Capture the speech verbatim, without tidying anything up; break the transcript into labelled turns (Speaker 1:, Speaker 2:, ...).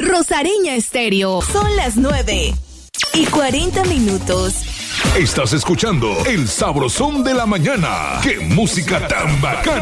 Speaker 1: Rosareña Estéreo. Son las nueve y cuarenta minutos.
Speaker 2: Estás escuchando El Sabrosón de la Mañana. ¡Qué música tan bacana!